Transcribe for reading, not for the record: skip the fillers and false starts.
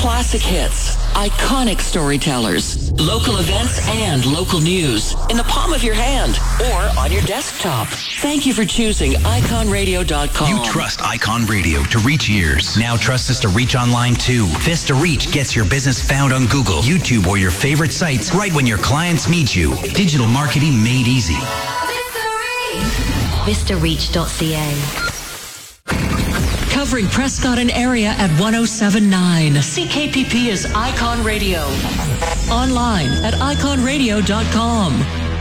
Classic hits, iconic storytellers, local events and local news in the palm of your hand or on your desktop. Thank you for choosing iconradio.com. You trust Icon Radio to reach ears. Now trust us to reach online too. Vista Reach gets your business found on Google, YouTube, or your favorite sites right when your clients meet you. Digital marketing made easy. VistaReach.ca. Covering Prescott and area at 107.9. CKPP is Icon Radio. Online at iconradio.com.